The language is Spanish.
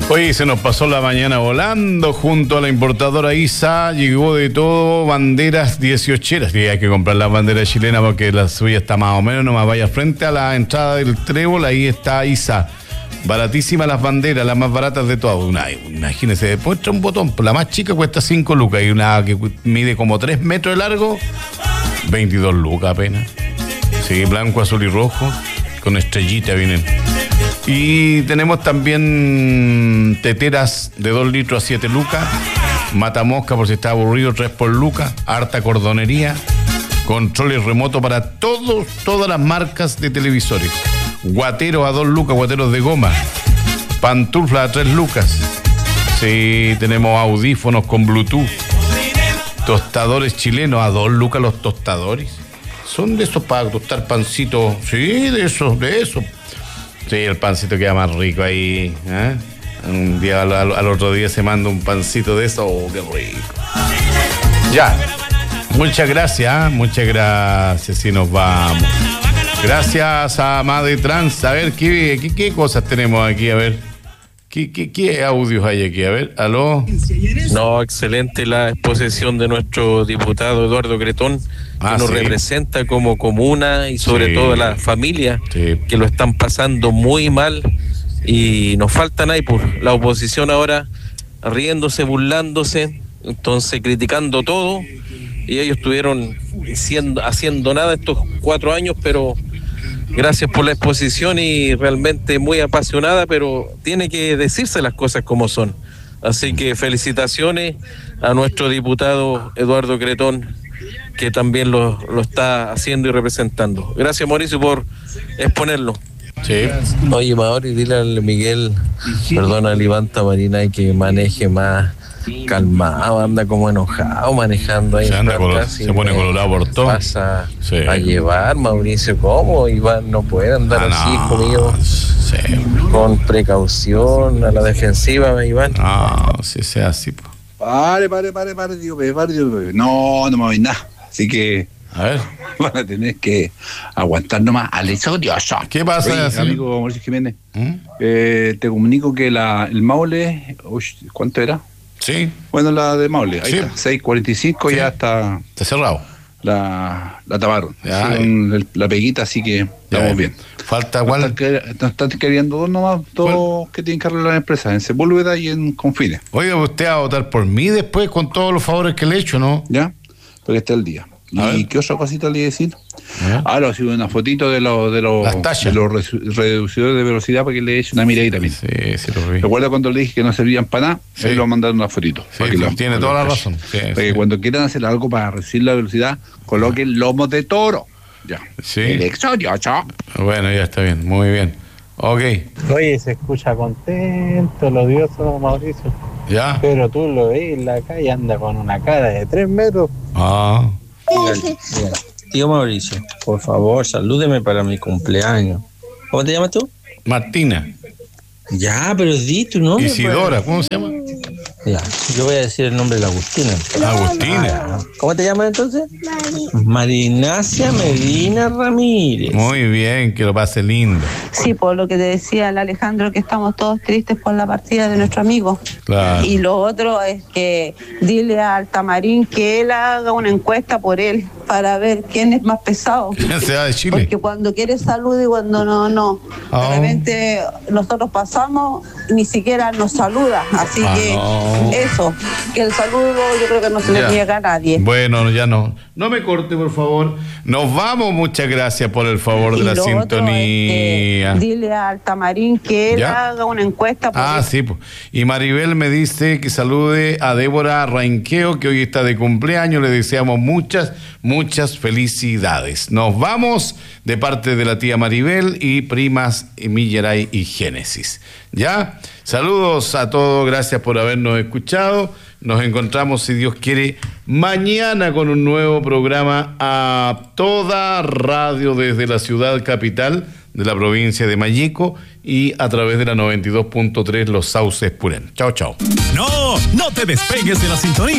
Hoy se nos pasó la mañana volando junto a la importadora ISA, llegó de todo, banderas 18eras, y hay que comprar las banderas chilenas porque la suya está más o menos, nomás vaya frente a la entrada del Trébol, ahí está ISA, baratísimas las banderas, las más baratas de todas, imagínense, después trae un botón, la más chica cuesta 5 lucas y una que mide como 3 metros de largo, 22 lucas apenas, sí, blanco, azul y rojo, con estrellita vienen. Y tenemos también teteras de 2 litros a 7 lucas, matamosca por si está aburrido, 3 por lucas, harta cordonería, controles remotos para todas las marcas de televisores, guateros a 2 lucas, guateros de goma, pantuflas a 3 lucas, sí, tenemos audífonos con Bluetooth, tostadores chilenos a 2 lucas los tostadores, son de esos para tostar pancitos, sí, de esos. Sí, el pancito queda más rico ahí, ¿eh? Un día al otro día se manda un pancito de eso, qué rico. Ya, muchas gracias, y nos vamos. Gracias a Madre Trans. A ver, ¿qué cosas tenemos aquí? A ver, ¿qué audios hay aquí? A ver, ¿aló? No, excelente la exposición de nuestro diputado Eduardo Cretón, que nos representa como comuna y sobre todo la familia que lo están pasando muy mal, y nos faltan ahí por la oposición ahora riéndose, burlándose, entonces criticando todo, y ellos estuvieron haciendo nada estos 4 años, pero gracias por la exposición y realmente muy apasionada, pero tiene que decirse las cosas como son. Así que felicitaciones a nuestro diputado Eduardo Cretón, que también lo está haciendo y representando. Gracias, Mauricio, por exponerlo. Sí. Oye, Mauri, dile al Miguel, perdona, al Iván Tamarina, que maneje más calmado, anda como enojado manejando ahí. Se pone colorado por todo. Pasa a llevar, Mauricio, ¿cómo? Iván no puede andar así conmigo. Con precaución, a la defensiva, Iván. No, si sea así. Pare, Dios mío. No me voy nada. Así que a ver, van a tener que aguantar nomás al odioso. ¿Qué pasa? Oye, amigo Mauricio Jiménez, te comunico que el Maule, ¿cuánto era? Sí. Bueno, la de Maule, ahí está, 6:45, ya está cerrado. La taparon. La peguita, así que estamos bien. Falta igual. Nos están queriendo dos que tienen que arreglar la empresa, en Sepúlveda y en Confines. Oiga, usted va a votar por mí después con todos los favores que le he hecho, ¿no? Ya, porque está el día. ¿Y qué otra cosita le iba a decir? Ahora subo una fotito de los reducidores de velocidad para que le eche una miradita también. Sí, lo vi. ¿Recuerda cuando le dije que no servían para nada? Sí. Ahí lo mandaron una fotito. Sí, tiene toda la razón. Para que cuando quieran hacer algo para reducir la velocidad, coloquen lomos de toro. Ya. Sí. El exodioso. Bueno, ya está bien, muy bien. Ok. Oye, se escucha contento, el odioso Mauricio. Ya. Pero tú lo ves en la calle, anda con una cara de 3 metros. Ah. Mira, tío Mauricio, por favor, salúdeme para mi cumpleaños. ¿Cómo te llamas tú? Martina. Ya, pero di tu nombre. Isidora, ¿cómo se llama? Ya, yo voy a decir el nombre de la Agustina. Agustina. ¿Cómo te llamas entonces? Marinacia Medina Ramírez. Muy bien, que lo pase lindo. Sí, por lo que te decía el Alejandro, que estamos todos tristes por la partida de nuestro amigo. Claro. Y lo otro es que dile al Tamarín que él haga una encuesta por él para ver quién es más pesado. ¿Quién se va de Chile? Porque cuando quiere salud y cuando no. De repente nosotros pasamos y ni siquiera nos saluda. Así que eso, que el saludo yo creo que no se le niega a nadie. Bueno, ya no. No me corte, por favor. Nos vamos, muchas gracias por el favor de la sintonía. Dile al Tamarín que él haga una encuesta por él. Sí, pues. Y Maribel me dice que salude a Débora Rainqueo, que hoy está de cumpleaños. Le deseamos muchas felicidades. Nos vamos de parte de la tía Maribel y primas Millaray y Génesis. ¿Ya? Saludos a todos, gracias por habernos escuchado. Nos encontramos, si Dios quiere, mañana con un nuevo programa a toda radio desde la ciudad capital de la provincia de Mayeco y a través de la 92.3 Los Sauces Purén. Chao. No te despegues de la sintonía.